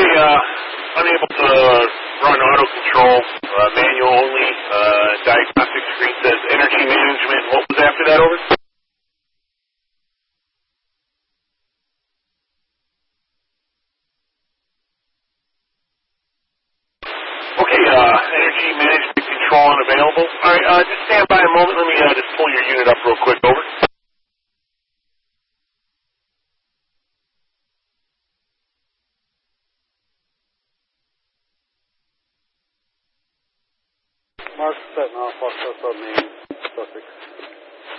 Okay, unable to run auto control, manual only, diagnostic screen says energy management. What was after that, over? Okay, energy management control unavailable. All right, just stand by a moment. Let me just pull your unit up real quick, over. Mark setting off Foxtrot Main, Sussex.